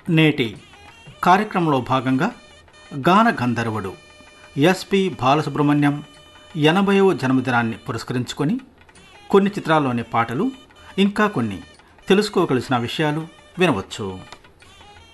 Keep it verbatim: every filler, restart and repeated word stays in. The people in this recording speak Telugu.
నేటి కార్యక్రమంలో భాగంగా గాన గంధర్వుడు ఎస్పి బాలసుబ్రహ్మణ్యం ఎనభైవ జన్మదినాన్ని పురస్కరించుకొని కొన్ని చిత్రాల్లోని పాటలు ఇంకా కొన్ని తెలుసుకోగలిసిన విషయాలు వినవచ్చు.